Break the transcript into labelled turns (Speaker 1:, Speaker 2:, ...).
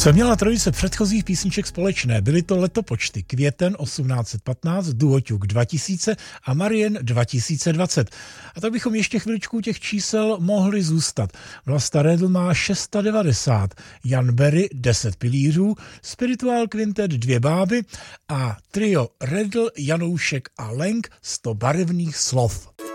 Speaker 1: Co měla trojice předchozích písniček společné? Byly to letopočty květen 1815, Duoťuk 2000 a Marien 2020. A tak bychom ještě chviličku těch čísel mohli zůstat. Vlasta Redl má 690, Jan Berry 10 pilířů, Spiritual Quintet 2 báby a trio Redl, Janoušek a Lenk 100 barevných slov.